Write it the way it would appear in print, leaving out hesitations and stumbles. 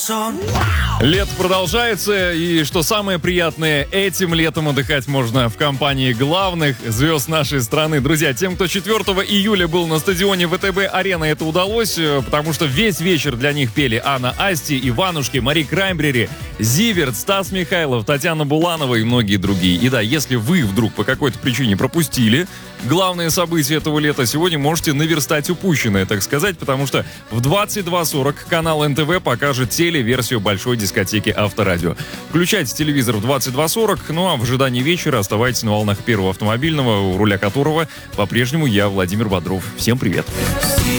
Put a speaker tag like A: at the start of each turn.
A: Лето продолжается, и что самое приятное, этим летом отдыхать можно в компании главных звезд нашей страны. Друзья, тем, кто 4 июля был на стадионе ВТБ-арена, это удалось, потому что весь вечер для них пели Анна Асти, Иванушки, Мари Краймбрери, Зиверт, Стас Михайлов, Татьяна Буланова и многие другие. И да, если вы вдруг по какой-то причине пропустили главные события этого лета, сегодня можете наверстать упущенное, так сказать, потому что в 22:40 канал НТВ покажет телеверсию большой дискотеки Авторадио. Включайте телевизор в 22:40, ну а в ожидании вечера оставайтесь на волнах первого автомобильного, у руля которого по-прежнему я, Владимир Бодров. Всем привет!